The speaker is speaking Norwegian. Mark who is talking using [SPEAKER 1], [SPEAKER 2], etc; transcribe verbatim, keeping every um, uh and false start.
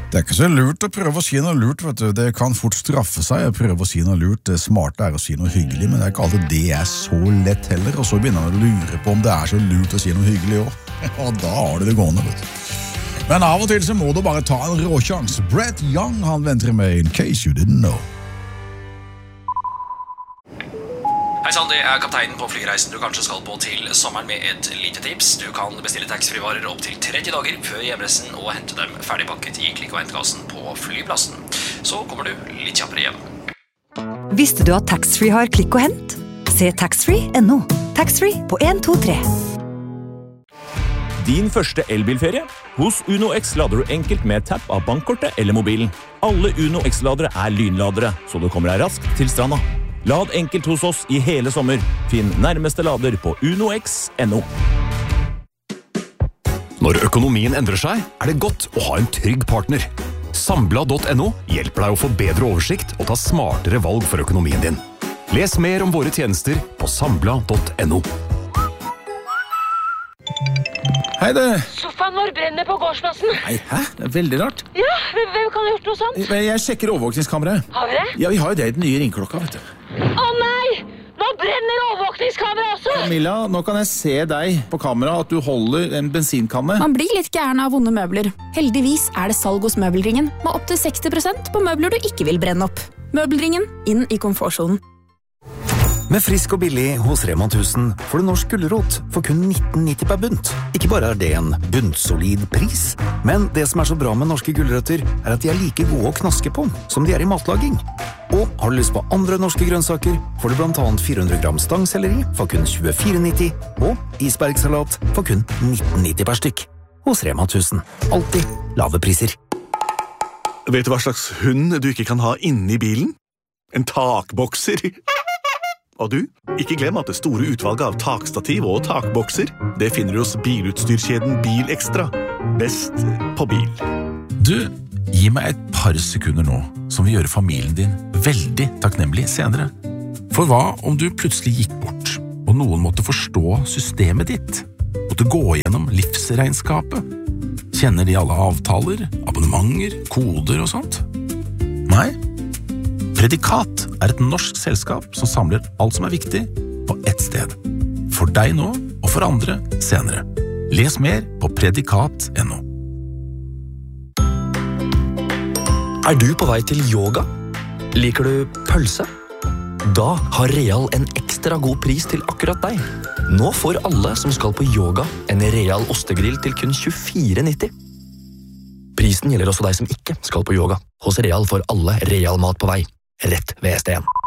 [SPEAKER 1] Det er ikke så lurt å prøve å si noe lurt, vet du. Det kan fort straffe seg å prøve å si noe lurt. Det smarte er å si noe hyggelig, men det er ikke alltid det er så lett heller. Og så begynner man å lure på om det er så lurt å si noe hyggelig også. Og da har det det gående, vet du. Men av og til så må du bare ta en råkjans. Brett Young, han venter med In Case You Didn't Know.
[SPEAKER 2] Hei sann, det er kapteinen på flyreisen du kanskje skal på til sommeren med et lite tips. Du kan bestille taxfree-varer opp til tretti dager før hjemreisen og hente dem ferdigpakket i klikk- og hentkassen på flyplassen. Så kommer du litt kjappere hjem.
[SPEAKER 3] Visste du at taxfree har klikk og hent? Se taxfree punktum no. Taxfree på en to tre.
[SPEAKER 4] Din første elbilferie? Hos Uno X lader du enkelt med tapp av bankkortet eller mobilen. Alle Uno X-ladere er lynladere, så du kommer deg raskt til stranda. Lad enkelt hos oss i hele sommer. Finn nærmeste lader på uno x punktum no.
[SPEAKER 5] Når økonomien endrer seg, er det godt å ha en trygg partner. Sambla punktum no hjelper deg å få bedre oversikt og ta smartere valg for økonomien din. Les mer om våre tjenester på sambla punktum no.
[SPEAKER 6] Hei det!
[SPEAKER 7] Sofaen vår brenner på gårdsplassen.
[SPEAKER 6] Nei, hæ? Det er veldig rart.
[SPEAKER 7] Ja, hvem kan ha gjort noe sånt?
[SPEAKER 6] Jeg, jeg sjekker overvåkningskameraet.
[SPEAKER 7] Har vi det?
[SPEAKER 6] Ja, vi har jo det i den nye ringklokka, vet du.
[SPEAKER 7] Å nei! Nå brenner overvåkningskameraet også!
[SPEAKER 6] Camilla, nå kan jeg se deg på kamera at du holder en bensinkanne.
[SPEAKER 8] Man blir litt gæren av vonde møbler. Heldigvis er det salg hos Møbelringen, med opp til seksti prosent på møbler du ikke vil brenne opp. Møbelringen, inn i komfortsonen.
[SPEAKER 9] Med frisk og billig hos Rema tusen får du norsk gulrot for kun nitten nitti per bunt. Ikke bare er det en bunnsolid pris, men det som er så bra med norske gulrøtter er at de er like gode å knaske på som de er i matlaging. Og har du lyst på andre norske grønnsaker, får du blant annet fire hundre gram stangselleri for kun tjuefire nitti og isbergsalat for kun nitten nitti per stykk. Hos Rema tusen. Alltid lave priser.
[SPEAKER 10] Vet du hva slags hund du ikke kan ha inne i bilen? En takbokser. Og du, ikke glem at det store utvalget av takstativ og takbokser, det finner du hos bilutstyrkjeden Bil Extra. Best på bil.
[SPEAKER 11] Du, gi meg et par sekunder nå, som vil gjøre familien din veldig takknemlig senere. For hva om du plutselig gikk bort, og noen måtte forstå systemet ditt? Måtte gå gjennom livsregnskapet? Kjenner de alle avtaler, abonnementer, koder og sånt? Nei? Predikat er et norsk selskap som samler alt som er viktig på ett sted. For deg nå, og for andre senere. Les mer på predikat punktum no.
[SPEAKER 12] Er du på vei til yoga? Liker du pølse? Da har Real en ekstra god pris til akkurat deg. Nå får alle som skal på yoga en Real ostegrill til kun tjuefire nitti. Prisen gjelder også deg som ikke skal på yoga. Hos Real får alle Real mat på vei. Rett ved S D en.